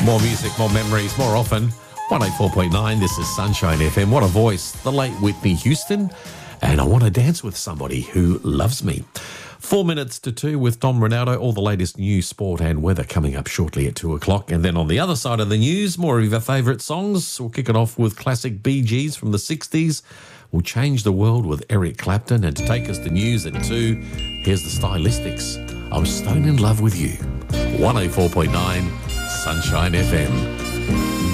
More music, more memories, more often. 104.9, this is Sunshine FM. What a voice. The late Whitney Houston. And I want to dance with somebody who loves me. 4 minutes to 2 with Dom Ronaldo. All the latest news, sport and weather coming up shortly at 2 o'clock. And then on the other side of the news, more of your favourite songs. We'll kick it off with classic Bee Gees from the 60s. We'll change the world with Eric Clapton. And to take us to news at 2, here's the Stylistics. I'm stone in love with you. 104.9 Sunshine FM.